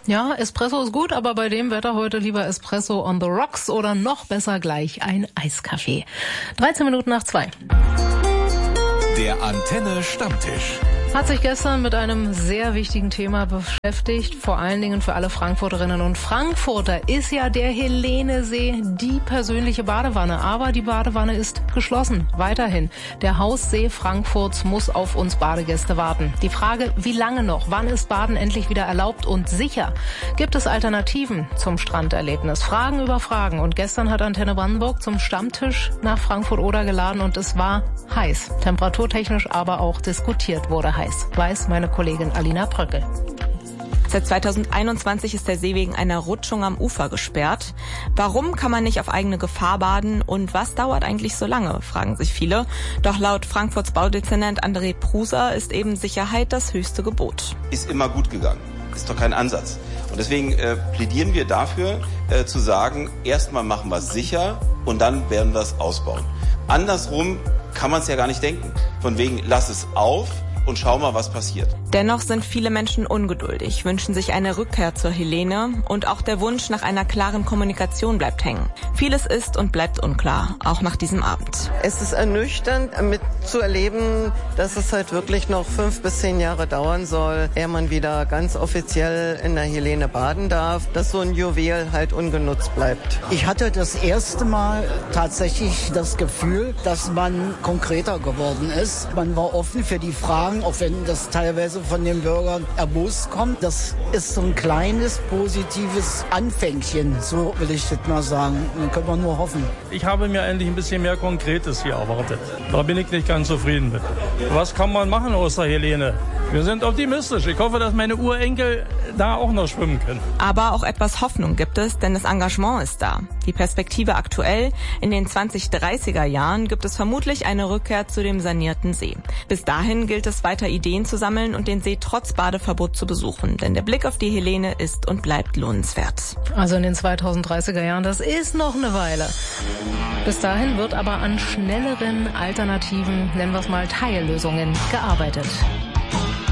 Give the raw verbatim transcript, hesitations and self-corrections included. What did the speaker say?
Ja, Espresso ist gut, aber bei dem Wetter heute lieber Espresso on the rocks oder noch besser gleich ein Eiskaffee. dreizehn Minuten nach zwei. Der Antenne Stammtisch. Hat sich gestern mit einem sehr wichtigen Thema beschäftigt, vor allen Dingen für alle Frankfurterinnen und Frankfurter. Ist ja der Helenesee die persönliche Badewanne, aber die Badewanne ist geschlossen, weiterhin. Der Haussee Frankfurts muss auf uns Badegäste warten. Die Frage, wie lange noch? Wann ist Baden endlich wieder erlaubt und sicher? Gibt es Alternativen zum Stranderlebnis? Fragen über Fragen. Und gestern hat Antenne Brandenburg zum Stammtisch nach Frankfurt-Oder geladen und es war heiß. Temperaturtechnisch aber auch diskutiert wurde heiß. Weiß meine Kollegin Alina Bröckel. Seit zweitausendeinundzwanzig ist der See wegen einer Rutschung am Ufer gesperrt. Warum kann man nicht auf eigene Gefahr baden und was dauert eigentlich so lange, fragen sich viele. Doch laut Frankfurts Baudezernent André Pruser ist eben Sicherheit das höchste Gebot. Ist immer gut gegangen, ist doch kein Ansatz. Und deswegen äh, plädieren wir dafür, äh, zu sagen, erstmal machen wir es sicher und dann werden wir es ausbauen. Andersrum kann man es ja gar nicht denken. Von wegen, lass es auf und schau mal, was passiert. Dennoch sind viele Menschen ungeduldig, wünschen sich eine Rückkehr zur Helene und auch der Wunsch nach einer klaren Kommunikation bleibt hängen. Vieles ist und bleibt unklar, auch nach diesem Abend. Es ist ernüchternd mitzuerleben, dass es halt wirklich noch fünf bis zehn Jahre dauern soll, ehe man wieder ganz offiziell in der Helene baden darf, dass so ein Juwel halt ungenutzt bleibt. Ich hatte das erste Mal tatsächlich das Gefühl, dass man konkreter geworden ist. Man war offen für die Fragen, auch wenn das teilweise von den Bürgern erbost kommt. Das ist so ein kleines, positives Anfängchen, so will ich das mal sagen. Dann können wir nur hoffen. Ich habe mir eigentlich ein bisschen mehr Konkretes hier erwartet. Da bin ich nicht ganz zufrieden mit. Was kann man machen aus der Helene? Wir sind optimistisch. Ich hoffe, dass meine Urenkel da auch noch schwimmen können. Aber auch etwas Hoffnung gibt es, denn das Engagement ist da. Die Perspektive aktuell. In den zwanzig dreißiger Jahren gibt es vermutlich eine Rückkehr zu dem sanierten See. Bis dahin gilt es weiter Ideen zu sammeln und den See trotz Badeverbot zu besuchen. Denn der Blick auf die Helene ist und bleibt lohnenswert. Also in den zweitausenddreißiger Jahren, das ist noch eine Weile. Bis dahin wird aber an schnelleren Alternativen, nennen wir es mal Teillösungen, gearbeitet.